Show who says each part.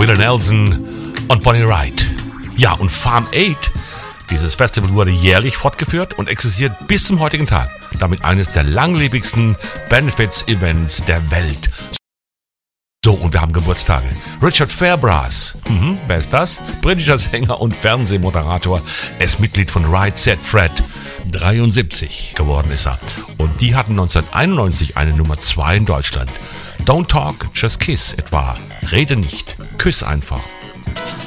Speaker 1: Willie Nelson und Bonnie Raitt. Ja, und Farm Aid, dieses Festival wurde jährlich fortgeführt und existiert bis zum heutigen Tag. Damit eines der langlebigsten Benefits-Events der Welt. So, und wir haben Geburtstage. Richard Fairbrass, wer ist das? Britischer Sänger und Fernsehmoderator. Er ist Mitglied von Right Said Fred. 73 geworden ist er. Und die hatten 1991 eine Nummer 2 in Deutschland. Don't Talk, Just Kiss etwa. Rede nicht, küss einfach.